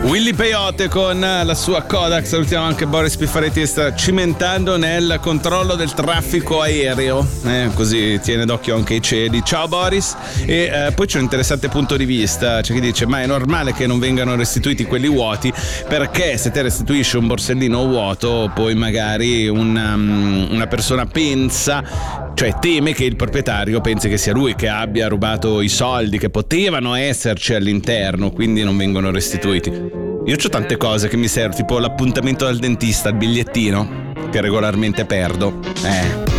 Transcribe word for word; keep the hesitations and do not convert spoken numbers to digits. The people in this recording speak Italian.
Willy Peyote con la sua Kodak. Salutiamo anche Boris Piffaretti, che sta cimentando nel controllo del traffico aereo, eh, così tiene d'occhio anche i cieli. Ciao Boris. E eh, poi c'è un interessante punto di vista, c'è chi dice: ma è normale che non vengano restituiti quelli vuoti, perché se te restituisci un borsellino vuoto poi magari una, una persona pensa, cioè teme che il proprietario pensi che sia lui che abbia rubato i soldi che potevano esserci all'interno, quindi non vengono restituiti. Io c'ho tante cose che mi servono, tipo l'appuntamento dal dentista, il bigliettino che regolarmente perdo. Eh